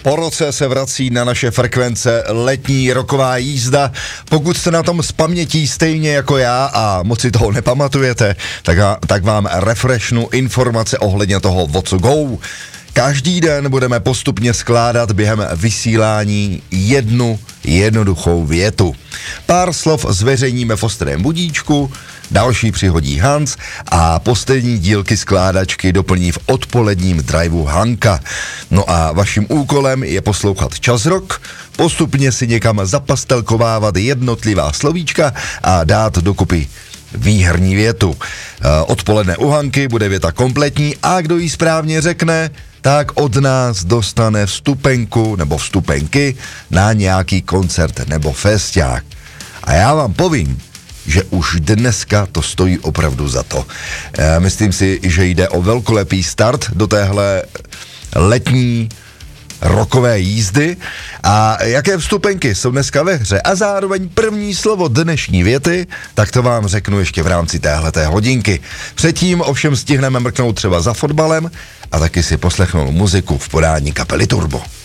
Po roce se vrací na naše frekvence letní roková jízda. Pokud jste na tom z pamětí stejně jako já a moc si toho nepamatujete, tak vám refreshnu informace ohledně toho o co go. Každý den budeme postupně skládat během vysílání jednu jednoduchou větu. Pár slov zveřejníme v ostrém budíčku, další přihodí Hans a poslední dílky skládačky doplní v odpoledním driveu Hanka. No a vaším úkolem je poslouchat Čas Rock, postupně si někam zapastelkovávat jednotlivá slovíčka a dát dokupy výherní větu. Odpoledne u Hanky bude věta kompletní a kdo ji správně řekne, tak od nás dostane vstupenku nebo vstupenky na nějaký koncert nebo festiák. A já vám povím, že už dneska to stojí opravdu za to. Myslím si, že jde o velkolepý start do téhle letní rockové jízdy a jaké vstupenky jsou dneska ve hře a zároveň první slovo dnešní věty, tak to vám řeknu ještě v rámci téhleté hodinky. Předtím ovšem stihneme mrknout třeba za fotbalem a taky si poslechnout muziku v podání kapely Turbo.